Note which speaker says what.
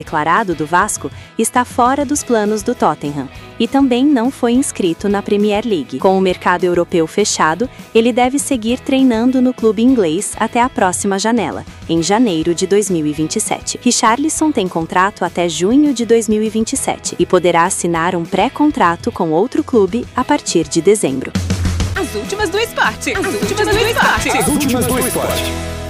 Speaker 1: declarado do Vasco, está fora dos planos do Tottenham e também não foi inscrito na Premier League. Com o mercado europeu fechado, ele deve seguir treinando no clube inglês até a próxima janela, em janeiro de 2027. Richarlison tem contrato até junho de 2027 e poderá assinar um pré-contrato com outro clube a partir de dezembro.
Speaker 2: As últimas do esporte. As últimas do esporte.
Speaker 3: As últimas do esporte.